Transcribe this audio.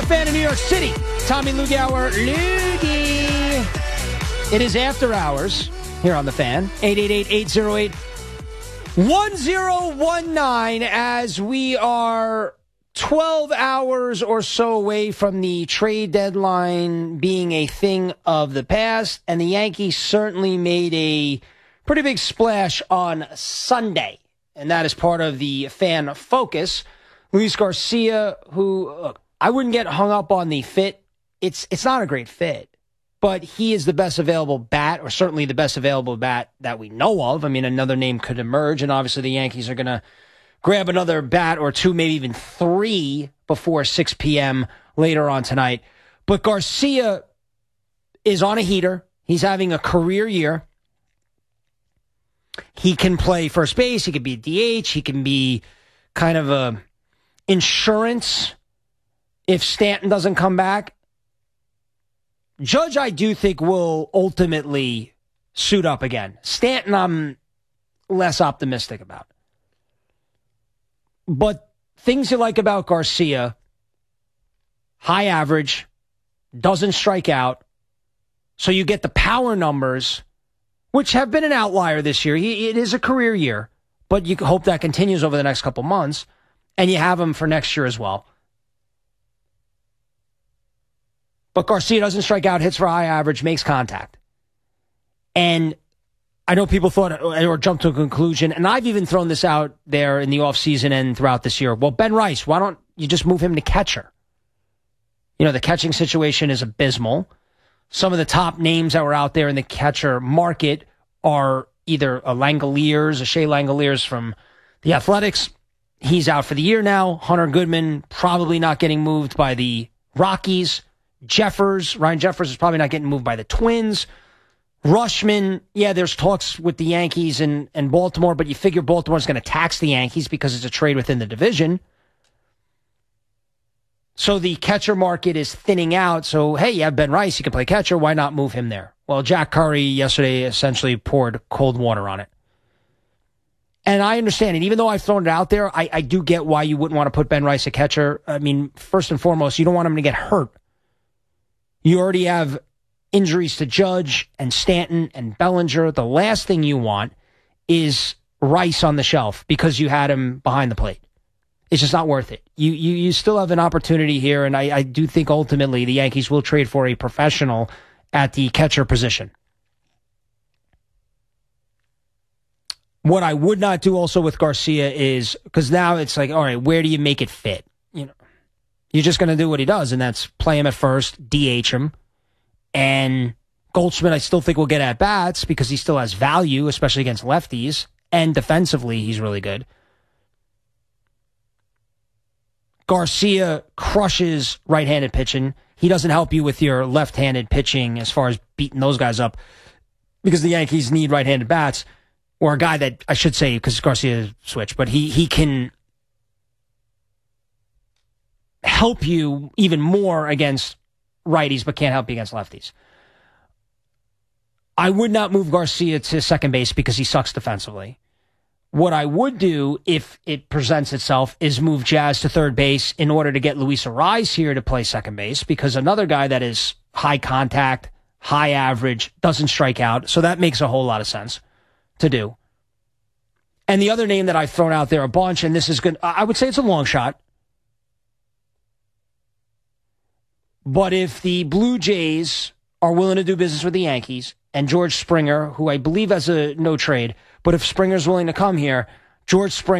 Fan in New York City. Tommy Lugauer. Loogie. It is after hours here on The Fan. 888-808-1019 as we are 12 hours or so away from the trade deadline being a thing of the past. And the Yankees certainly made a pretty big splash on Sunday. And that is part of the Fan Focus. Luis Garcia, who, look, I wouldn't get hung up on the fit. It's not a great fit, but he is the best available bat, or certainly the best available bat that we know of. I mean, another name could emerge, and obviously the Yankees are going to grab another bat or two, maybe even three before 6 p.m. later on tonight. But Garcia is on a heater. He's having a career year. He can play first base. He can be a DH. He can be kind of a insurance if Stanton doesn't come back. Judge, I do think, will ultimately suit up again. Stanton, I'm less optimistic about. But things you like about Garcia: high average, doesn't strike out, so you get the power numbers, which have been an outlier this year. It is a career year, but you hope that continues over the next couple months, and you have him for next year as well. But Garcia doesn't strike out, hits for high average, makes contact. And I know people thought or jumped to a conclusion, and I've even thrown this out there in the offseason and throughout this year. Well, Ben Rice, why don't you just move him to catcher? You know, the catching situation is abysmal. Some of the top names that were out there in the catcher market are either a Shea Langoliers from the Athletics. He's out for the year now. Hunter Goodman probably not getting moved by the Rockies. Ryan Jeffers is probably not getting moved by the Twins. Rushman, yeah, there's talks with the Yankees and Baltimore, but you figure Baltimore's going to tax the Yankees because it's a trade within the division. So the catcher market is thinning out. So, hey, you have Ben Rice, he can play catcher. Why not move him there? Well, Jack Curry yesterday essentially poured cold water on it. And I understand it. Even though I've thrown it out there, I do get why you wouldn't want to put Ben Rice at catcher. I mean, first and foremost, you don't want him to get hurt. You already have injuries to Judge and Stanton and Bellinger. The last thing you want is Rice on the shelf because you had him behind the plate. It's just not worth it. You still have an opportunity here, and I do think ultimately the Yankees will trade for a professional at the catcher position. What I would not do also with Garcia is, because now it's like, all right, where do you make it fit? You know, you're just going to do what he does, and that's play him at first, DH him. And Goldschmidt, I still think will get at bats because he still has value, especially against lefties. And defensively, he's really good. Garcia crushes right-handed pitching. He doesn't help you with your left-handed pitching as far as beating those guys up because the Yankees need right-handed bats, or a guy that, I should say, because Garcia switched, but he can help you even more against righties, but can't help you against lefties. I would not move Garcia to second base because he sucks defensively. What I would do, if it presents itself, is move Jazz to third base in order to get Luis Arraez here to play second base, because another guy that is high contact, high average, doesn't strike out, so that makes a whole lot of sense to do. And the other name that I've thrown out there a bunch, and this is good, I would say it's a long shot, but if the Blue Jays are willing to do business with the Yankees, and George Springer, who I believe has a no trade, but if Springer's willing to come here, George Springer